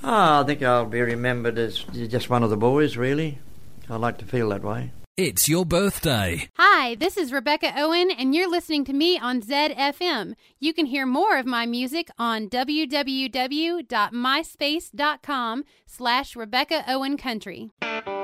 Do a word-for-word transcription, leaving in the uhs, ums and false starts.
Oh, I think I'll be remembered as just one of the boys, really. I like to feel that way. It's your birthday. Hi, this is Rebecca Owen, and you're listening to me on Zed F M. You can hear more of my music on www.myspace.com slash Rebecca Owen Country.